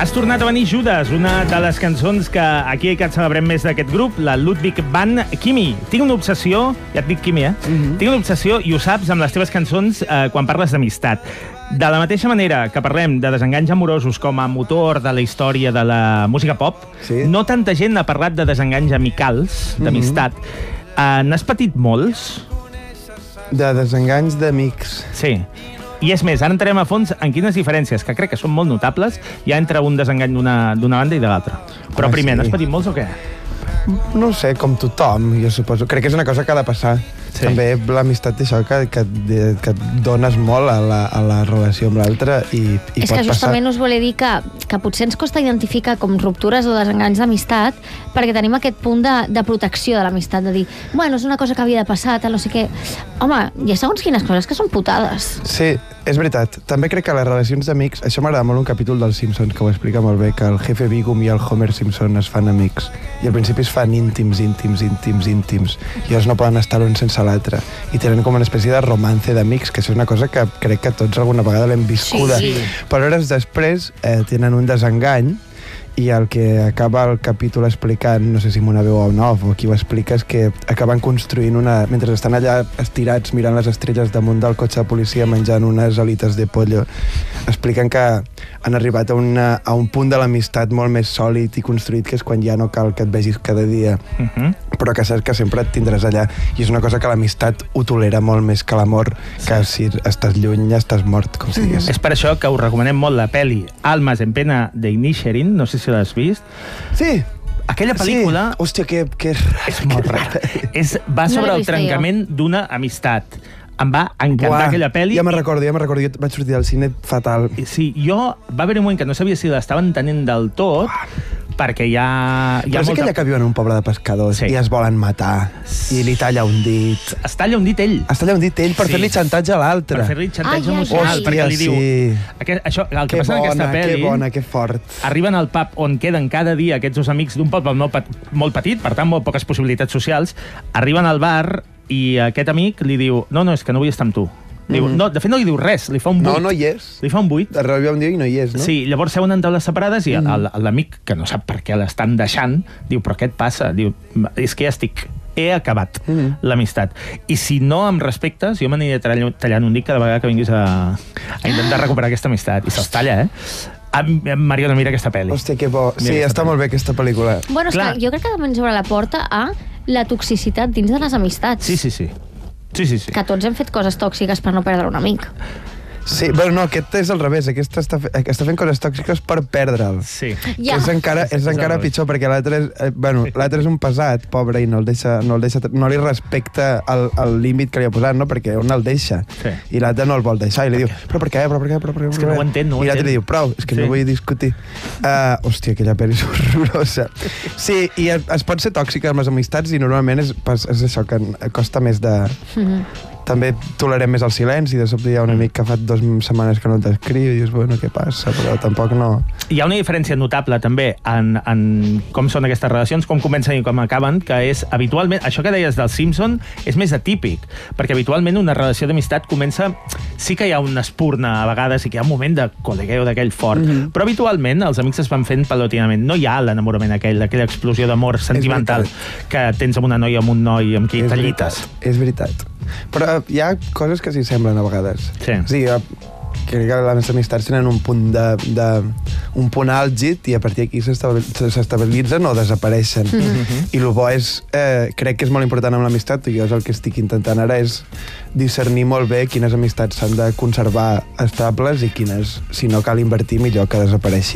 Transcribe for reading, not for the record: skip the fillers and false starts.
Has tornat a venir, Judas, una de les cançons que aquí a ICAT celebrem més d'aquest grup, la Ludwig van Kimi. Tinc una obsessió, ja et dic Kimi, Tinc una obsessió, i ho saps, amb les teves cançons quan parles d'amistat. De la mateixa manera que parlem de desenganys amorosos com a motor de la història de la música pop, no tanta gent ha parlat de desenganys amicals, d'amistat. N'has patit molts? De desenganys d'amics. Sí. I és més, ara entrarem a fons en quines diferències, que crec que són molt notables, hi ha entre un desengany d'una banda i de l'altra. Però primer, n'has patit molts o què? No ho sé, com tothom, jo suposo. Crec que és una cosa que ha de passar. Sí. També l'amistat és això que et dones molt a la relació amb l'altre i pot passar. És que justament us volia dir que potser ens costa identificar com ruptures o desenganys d'amistat perquè tenim aquest punt de protecció de l'amistat, de dir, bueno, és una cosa que havia de passar, tal, no sé què. Home, hi ha segons quines coses que són putades. Sí, és veritat. També crec que les relacions d'amics... Això m'agrada molt un capítol dels Simpsons que ho explica molt bé, que el jefe Bigum i el Homer Simpson es fan amics. I al principi es fan íntims. I ells no poden estar l'un sense l'altre. I tenen com una espècie de romance d'amics, que és una cosa que crec que tots alguna vegada l'hem viscuda. Sí. Però hores després tenen un desengany i el que acaba el capítol explicant, no sé si amb una veu en off o qui ho explica, és que acaben construint mentre estan allà estirats mirant les estrelles damunt del cotxe de policia menjant unes alites de pollo, expliquen que han arribat a un punt de l'amistat molt més sòlid i construït, que és quan ja no cal que et vegis cada dia, però que saps que sempre et tindràs allà, i és una cosa que l'amistat ho tolera molt més que l'amor, que si estàs lluny ja estàs mort, com si digués. És per això que us recomanem molt la pel·li Almas en pena de Inisherin, no sé si l'has vist. Sí. Aquella pel·lícula... Sí. Hòstia, que és molt rara. Va sobre el trencament d'una amistat. Em va encantar aquella pel·li. Ja me'n recordo, jo vaig sortir del cine fatal. Sí, va haver un moment que no sabia si l'estava entenent del tot, perquè hi ha però és aquella que viu en un poble de pescadors i es volen matar i li talla un dit. Es talla un dit ell. Es talla un dit ell per fer-li xantatge a l'altre. Per fer-li xantatge emocional, perquè li diu... Això, el que passa en aquesta pel·li... Que bona, que fort. Arriben al pub on queden cada dia aquests dos amics d'un poble molt petit, per tant, molt poques possibilitats socials, arriben al bar i aquest amic li diu, no, és que no vull estar amb tu. Diu, no, de fet no li diu res, li fa un buit. No hi és. Li fa un buit. Arriba un dia i no hi és, no? Sí, llavors seuen en taules separades i l'amic, que no sap per què l'estan deixant, diu, però què et passa? Diu, és que ja he acabat l'amistat. I si no em respectes, jo m'aniré tallant un dit cada vegada que vinguis a intentar recuperar aquesta amistat. I se'ls talla, Mariona, mira aquesta pel·li. Hòstia, que bo. Sí, està molt bé aquesta pel·lícula. Bueno, és que jo crec que també ens obre la porta a la toxicitat dins de les amistats. Sí. Que tots hem fet coses tòxiques per no perdre un amic. Sí, però no, aquest és al revés. Aquest està fent coses tòxiques per perdre'l. Sí. Ja. És encara pitjor, perquè l'altre és un pesat, pobre, i no li respecta el límit que li ha posat, no? Perquè un el deixa, i l'altre no el vol deixar, i li diu, però per què? És que no ho entén, I l'altre li diu, prou, és que no vull discutir. Hòstia, aquella pel·li és horrorosa. Sí, i es pot ser tòxica amb les amistats, i normalment és això, que costa més de... També tolerem més el silenci, de sobte hi ha un amic que fa 2 setmanes que no t'escriu i dius, bueno, què passa? Però tampoc no... Hi ha una diferència notable també en com són aquestes relacions, com comencen i com acaben, que és habitualment, això que deies del Simpson és més atípic, perquè habitualment una relació d'amistat comença, sí que hi ha una espurna a vegades i que hi ha un moment de col·legueo d'aquell fort, però habitualment els amics es van fent paulatinament, no hi ha l'enamorament aquella explosió d'amor sentimental que tens amb una noia o amb un noi amb qui t'allites. És veritat. Però hi ha coses que s'hi semblen a vegades. Sí. Sí, crec que les amistats tenen un punt àlgid i a partir d'aquí s'estabilitzen o desapareixen. I el bo és, crec que és molt important amb l'amistat, i jo és el que estic intentant ara, és discernir molt bé quines amistats s'han de conservar estables i quines, si no cal invertir, millor que desapareixin.